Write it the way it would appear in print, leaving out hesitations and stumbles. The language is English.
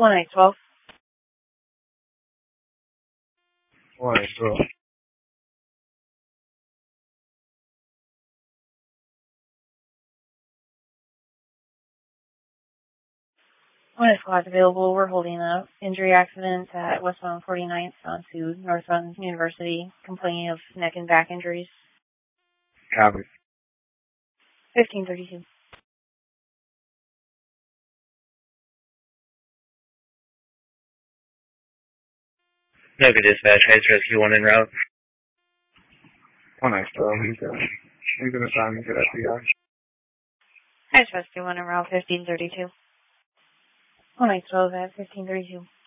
1-812. 1-812. 1-812 available. We're holding a injury accident at westbound 49th onto Northbound University, complaining of neck and back injuries. Copy. 1532. Local dispatch, Heights Rescue 1 en route. 1-812. He's going to sign me to that PI. Heights Rescue 1 en route, 1532. 1-812 at 1532.